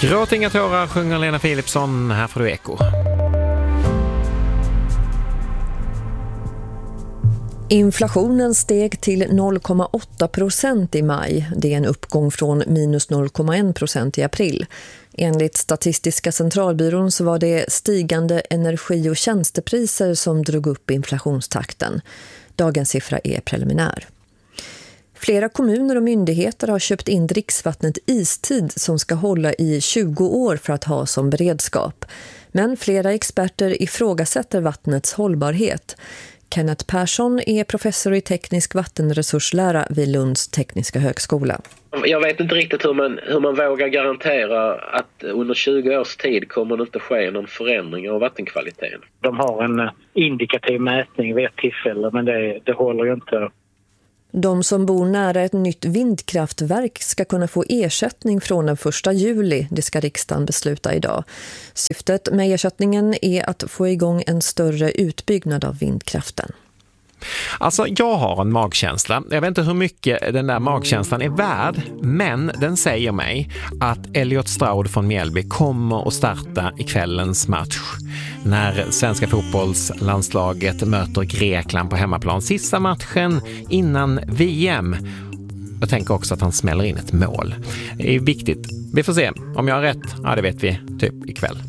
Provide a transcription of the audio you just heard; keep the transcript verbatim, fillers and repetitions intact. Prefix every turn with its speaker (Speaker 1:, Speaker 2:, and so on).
Speaker 1: Gråt inga tårar sjunger Lena Philipsson, här får du Eko.
Speaker 2: Inflationen steg till noll komma åtta procent i maj. Det är en uppgång från minus noll komma en procent i april. Enligt Statistiska centralbyrån så var det stigande energi- och tjänstepriser som drog upp inflationstakten. Dagens siffra är preliminär. Flera kommuner och myndigheter har köpt in dricksvattnet Istid som ska hålla i tjugo år för att ha som beredskap. Men flera experter ifrågasätter vattnets hållbarhet. Kenneth Persson är professor i teknisk vattenresurslära vid Lunds tekniska högskola.
Speaker 3: Jag vet inte riktigt hur man, hur man vågar garantera att under tjugo års tid kommer det inte ske någon förändring av vattenkvaliteten.
Speaker 4: De har en indikativ mätning vid ett tillfälle, men det, det håller ju inte.
Speaker 2: De som bor nära ett nytt vindkraftverk ska kunna få ersättning från den första juli. Det ska riksdagen besluta idag. Syftet med ersättningen är att få igång en större utbyggnad av vindkraften.
Speaker 1: Alltså, jag har en magkänsla. Jag vet inte hur mycket den där magkänslan är värd, men den säger mig att Elliot Stroud från Mjällby kommer att starta i kvällens match när svenska fotbollslandslaget möter Grekland på hemmaplan. Sista matchen innan V M. Jag tänker också att han smäller in ett mål. Det är viktigt. Vi får se. Om jag har rätt, ja, det vet vi typ ikväll.